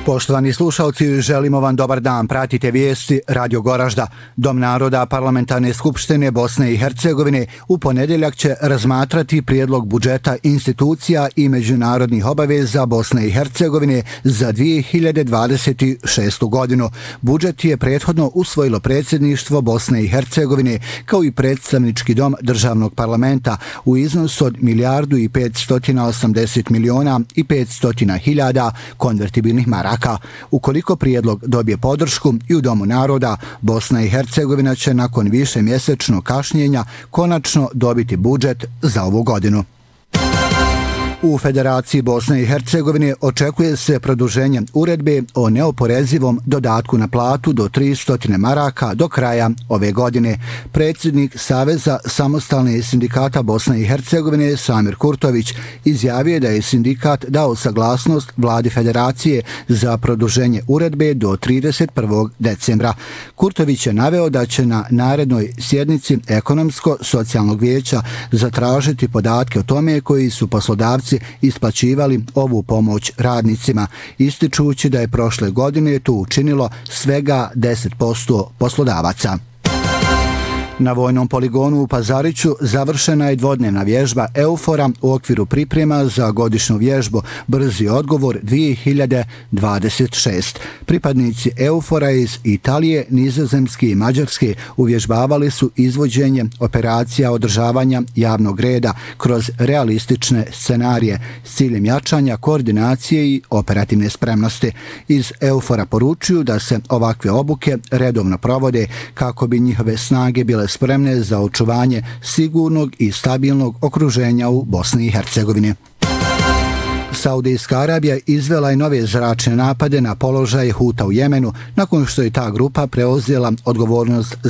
Poštovani slušalci, želimo vam dobar dan. Pratite vijesti Radio Goražda. Dom naroda Parlamentarne skupštine Bosne i Hercegovine u ponedjeljak će razmatrati prijedlog budžeta institucija i međunarodnih obaveza Bosne i Hercegovine za 2026. godinu. Budžet je prethodno usvojilo predsjedništvo Bosne i Hercegovine kao i predstavnički dom državnog parlamenta u iznosu od 1.580.500.000 konvertibilnih maraka. Ukoliko prijedlog dobije podršku i u Domu naroda, Bosna i Hercegovina će nakon višemjesečnog kašnjenja konačno dobiti budžet za ovu godinu. U Federaciji Bosne i Hercegovine očekuje se produženje uredbe o neoporezivom dodatku na platu do 300 maraka do kraja ove godine. Predsjednik Saveza samostalnih sindikata Bosne i Hercegovine Samir Kurtović izjavio da je sindikat dao saglasnost vladi Federacije za produženje uredbe do 31. decembra. Kurtović je naveo da će na narednoj sjednici Ekonomsko-socijalnog vijeća zatražiti podatke o tome koji su poslodavci isplaćivali ovu pomoć radnicima, ističući da je prošle godine to učinilo svega 10% poslodavaca. Na vojnom poligonu u Pazariću završena je dvodnevna vježba EUFOR-a u okviru priprema za godišnju vježbu Brzi odgovor 2026. Pripadnici EUFOR-a iz Italije, Nizozemske i Mađarske uvježbavali su izvođenje operacija održavanja javnog reda kroz realistične scenarije s ciljem jačanja koordinacije i operativne spremnosti. Iz EUFOR-a poručuju da se ovakve obuke redovno provode kako bi njihove snage bile spremne za očuvanje sigurnog i stabilnog okruženja u Bosni i Hercegovini. Saudijska Arabija izvela je nove zračne napade na položaje Huta u Jemenu nakon što je ta grupa preuzela odgovornost